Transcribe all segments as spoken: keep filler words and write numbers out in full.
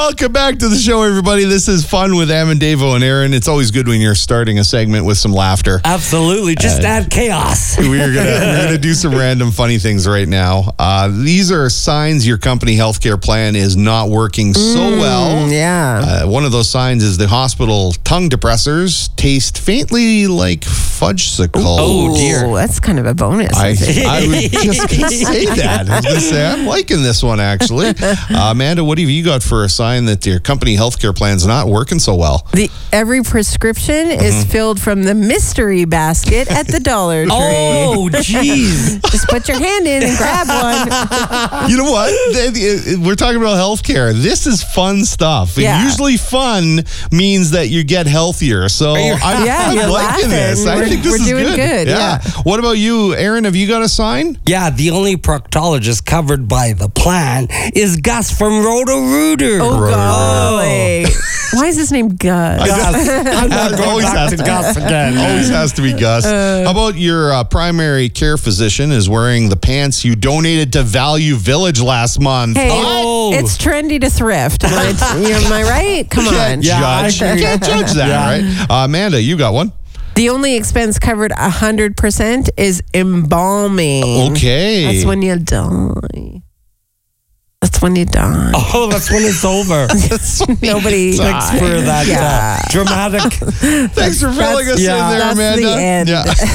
Welcome back to the show, everybody. This is Fun with Amendevo and Aaron. It's always good when you're starting a segment with some laughter. Absolutely. Just uh, add chaos. We're gonna we're gonna do some random funny things right now. Uh, these are signs your company healthcare plan is not working so Mm, well. Yeah. Uh, one of those signs is the hospital tongue depressors taste faintly like fudgesicle. Oh, dear. Ooh, that's kind of a bonus. I, I was just going to say that. I was going to say, I'm liking this one, actually. Uh, Amanda, what have you got for a sign that your company healthcare plan's not working so well? The every prescription is filled from the mystery basket at the Dollar Tree. Oh, jeez. Just put your hand in and grab one. You know what? They- they- We're talking about healthcare. This is fun stuff. Yeah. Usually fun means that you get healthier. So I'm, Yeah, I'm you're liking laughing. this. I We're- think this we're is doing good. good, yeah. What about you, Aaron? Have you got a sign? Yeah, the only proctologist covered by the plan is Gus from Roto-Rooter. Oh, golly. Why is his name Gus? Gus. I'm not It going always back has to to- Gus again. Always has to be Gus. How about your uh, primary care physician is wearing the pants you donated to Value Village last month? Hey, Oh. it's trendy to thrift. Am I, you know, am I right? Come Can't on. Yeah, I judge. agree. Can't judge that, Yeah. right? Uh, Amanda, you got one. The only expense covered one hundred percent is embalming. Okay. That's when you die. That's when you die. Oh, that's when it's over. Nobody. Thanks for that Yeah. uh, dramatic. Thanks for filling us yeah, in there, that's Amanda. the end.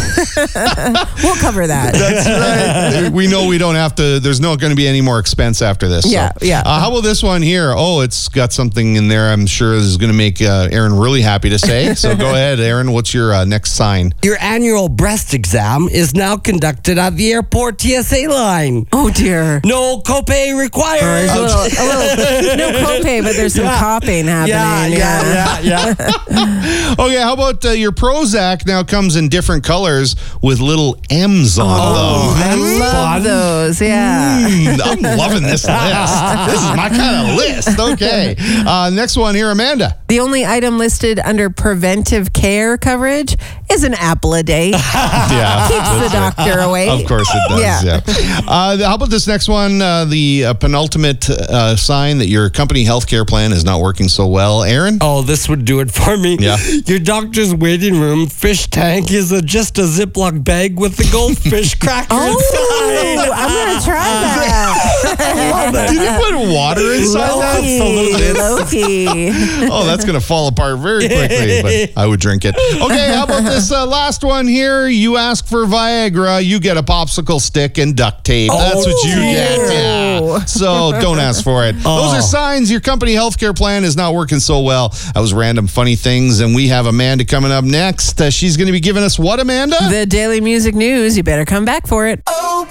Yeah. We'll cover that. That's right. We know we don't have to, there's not going to be any more expense after this. so. Yeah, yeah. Uh, how about this one here? Oh, it's got something in there I'm sure is going to make uh, Aaron really happy to say. So go ahead, Aaron. What's your uh, next sign? Your annual breast exam is now conducted at the airport T S A line. Oh, dear. No copay required. There's a little, a little, no copay, but there's some Yeah. copying Yeah, happening. yeah, yeah, yeah. Okay, how about uh, your Prozac now comes in different colors with little M's on Oh, them. I love fun. those. Yeah. Mm, I'm loving this list. This is my kind of list. Okay. Uh, next one here, Amanda. The only item listed under preventive care coverage is an apple a day. Yeah. Keeps the doctor away. Of course it does. Yeah. Yeah. Uh, how about this next one? Uh, the uh, penultimate uh, sign that your company healthcare plan is not working so well. Aaron? Oh, this would do it for me. Yeah. Your doctor's waiting room fish tank is a, just a Ziploc bag with the goldfish cracker Oh, inside. I'm going to try that. Did you put water inside that? Loki. Loki. Oh, that's going to fall apart very quickly, but I would drink it. Okay, how about this uh, last one here? You ask for Viagra, you get a popsicle stick and duct tape. That's what you get. Yeah. So don't ask for it. Those are signs your company healthcare plan is not working so well. That was random funny things, and we have Amanda coming up next. Uh, she's going to be giving us what, Amanda? The Daily Music News. You better come back for it.